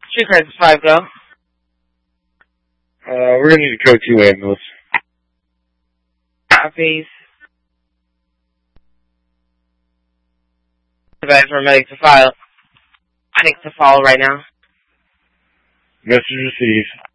Street Crisis 5, go. We're gonna need a code 2 ambulance. Copies. Advise paramedics to file. I think to follow right now. Message received.